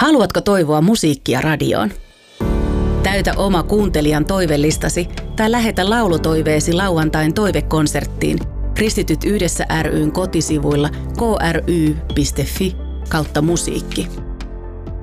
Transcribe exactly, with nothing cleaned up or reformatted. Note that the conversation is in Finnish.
Haluatko toivoa musiikkia radioon? Täytä oma kuuntelijan toivellistasi tai lähetä laulutoiveesi lauantain toivekonserttiin Kristityt yhdessä ry:n kotisivuilla k r y piste f i kautta musiikki.